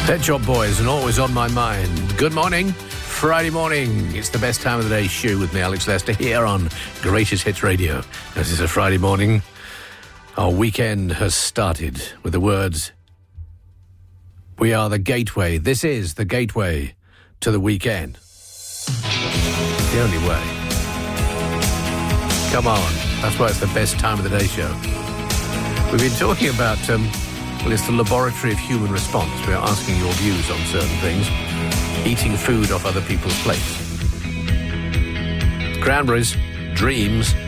Pet Shop Boys and Always On My Mind. Good morning. Friday morning. It's the best time of the day show with me, Alex Lester, here on Greatest Hits Radio. This is a Friday morning. Our weekend has started with the words, "We are the gateway." This is the gateway to the weekend. The only way. Come on. That's why it's the best time of the day show. We've been talking about, well, it's the laboratory of human response. We're asking your views on certain things. Eating food off other people's plates. Cranberries, dreams,